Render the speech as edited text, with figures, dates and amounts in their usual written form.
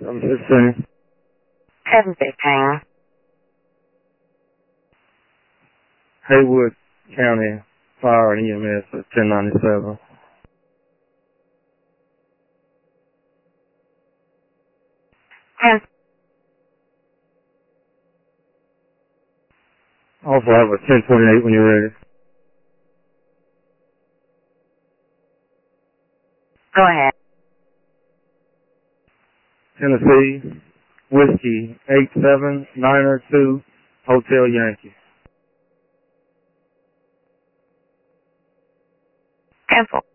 715. 715. Haywood County Fire and EMS at 1097. Also have a 1028 when you're ready. Go ahead. Tennessee Whiskey 87902 Hotel Yankee. Cancel.